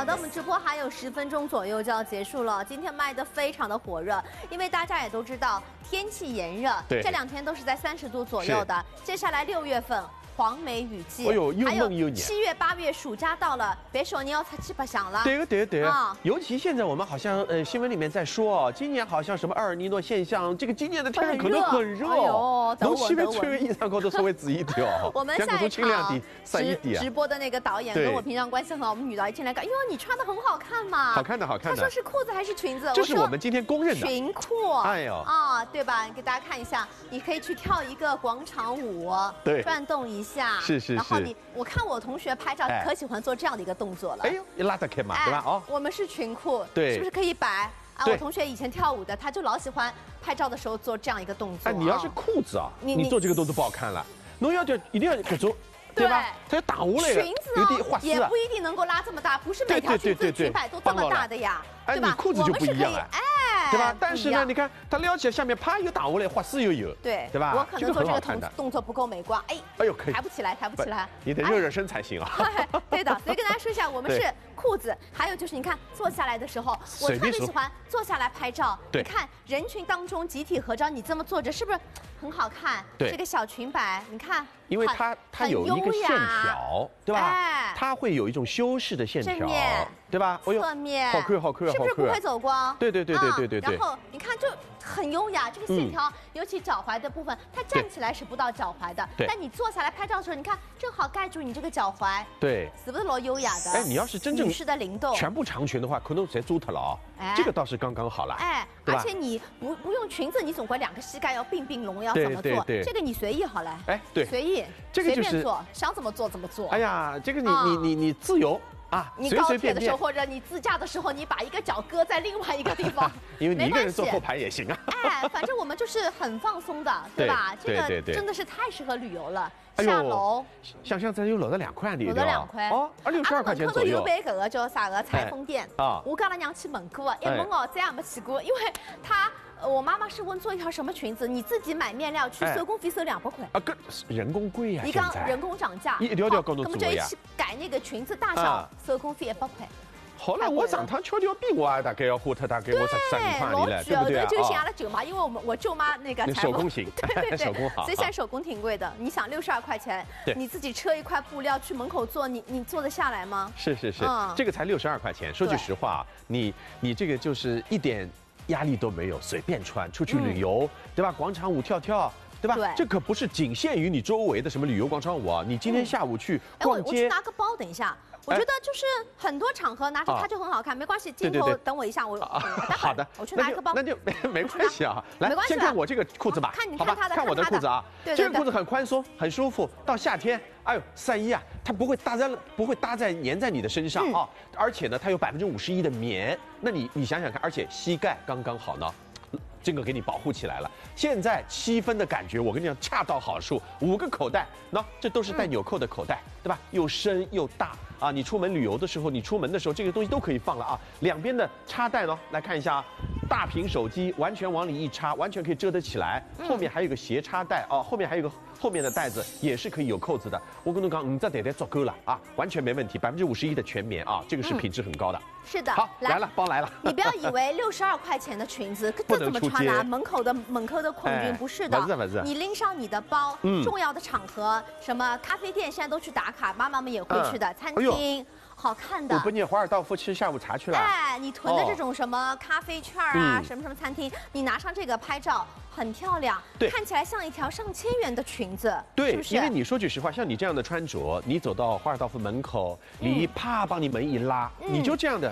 好的，我们直播还有10分钟左右就要结束了。今天卖的非常的火热，因为大家也都知道天气炎热，这2天都是在30度左右的。接下来6月份。 黄梅雨季， 哎呦，又闷又黏。 7月、8月暑假到了，别说你要出去白相了。 对啊！尤其现在我们好像新闻里面在说，今年好像什么厄尔尼诺现象，这个今年的天可能很热。哎呦，侬西边穿个衣裳高头稍微注意点哦。 我们下一场直播的那个导演跟我平常关系很好，我们女导一进来看，哟，你穿的很好看嘛。 好看的，好看的。 他说是裤子还是裙子？ 这是我们今天公认的裙裤。 哎呦啊，对吧？给大家看一下，你可以去跳一个广场舞， 对， 转动一下。 是。 然后我看我同学拍照可喜欢做这样的一个动作了。 哎呦，你拉得开嘛，对吧？哦， 我们是裙裤， 对， 是不是可以摆？啊，我同学以前跳舞的，他就老喜欢拍照的时候做这样一个动作。 哎，你要是裤子啊，你做这个动作不好看了，侬要一定要这种。 对吧？它要打下来裙子哦，也不一定能够拉这么大，不是每条裙子裙摆都这么大的呀， 对吧？你裤子就不一样了， 哎， 对吧？但是呢，你看它撩起来，下面啪又打下来，花丝又有， 对吧？ 我可能做这个动作不够美观， 哎呦，可以， 抬不起来，抬不起来， 你得热身才行啊。 对的，所以跟大家说一下，我们是裤子，还有就是你看坐下来的时候，我特别喜欢坐下来拍照。你看人群当中集体合照，你这么坐着是不是很好看？这个小裙摆，你看。 因为它有一个线条，对吧？ 哎， 它会有一种修饰的线条，对吧？ 侧面， 好看，好看， 是不是不会走光？ 对。 然后你看，就很优雅，这个线条，尤其脚踝的部分，它站起来是不到脚踝的，但你坐下来拍照的时候，你看正好盖住你这个脚踝， 对， 是不是老优雅的？ 哎，你要是真正女士的灵动， 全部长裙的话，可能直接租它了啊。这个倒是刚刚好了， 哎，而且你不用裙子，你总归2个膝盖要并拢，要怎么做？这个你随意好了， 哎，对， 随意。 这个就是想怎么做怎么做。 哎呀，这个你自由啊！ 你高铁的时候或者你自驾的时候，你把一个脚搁在另外一个地方， 因为你一个人坐后排也行啊。 哎，反正我们就是很放松的，对吧？这个真的是太适合旅游了。下楼， 想咱有楼的2块的， 楼的2块哦，62块钱左右。 有杯搿个叫啥个彩丰店啊？我跟阿拉娘去问过，一问哦，再也没去过，因为我妈妈是问做一条什么裙子，你自己买面料去，手工费收200块啊，人工贵呀！ 你讲人工涨价， 一条搞弄做呀。 我们就一起改那个裙子大小，手工费100块。 好了，我上趟敲条边，我大概要花它大概我13块里了，对不对？ 就像阿拉舅妈，因为我舅妈那个手工型， 对， 手工好， 所以现在手工挺贵的。你想62块钱，你自己车一块布料去门口做，你做得下来吗？ 是，这个才62块钱。说句实话，你这个就是一点压力都没有，随便穿出去旅游，对吧？广场舞跳，对吧？这可不是仅限于你周围的什么旅游广场舞啊！你今天下午去逛街， 我去拿个包，等一下。 我觉得就是很多场合拿着它就很好看，没关系。镜头等我一下， 好的， 我去拿一个包， 那就没关系啊。来，先看我这个裤子吧，好吧？看我的裤子啊，这个裤子很宽松，很舒服。到夏天，哎呦，晒衣啊，它不会粘在你的身上啊，而且呢，它有51%的棉。那你想想看，而且膝盖刚刚好呢。 这个给你保护起来了。现在7分的感觉，我跟你讲恰到好处，5个口袋，这都是带纽扣的口袋，对吧？又深又大啊！你出门旅游的时候，你出门的时候，这个东西都可以放了啊。2边的插袋呢，来看一下啊，大屏手机完全往里一插，完全可以遮得起来。后面还有个斜插袋啊，后面还有个后面的袋子也是可以有扣子的。我跟你讲，这袋足够了啊，完全没问题，51%的全棉啊，这个是品质很高的。 是的， 好，来了，包来了。 你不要以为62块钱的裙子这怎么穿啊？门口的孔军不是的，你拎上你的包，重要的场合，什么咖啡店现在都去打卡，妈妈们也会去的，餐厅。 好看的， 我跟你华尔道夫吃下午茶去了。 哎，你囤的这种什么咖啡券啊，什么餐厅，你拿上这个拍照很漂亮，看起来像一条上千元的裙子， 对， 是不是？ 因为你说句实话，像你这样的穿着，你走到华尔道夫门口，李毅啪帮你门一拉，你就这样的。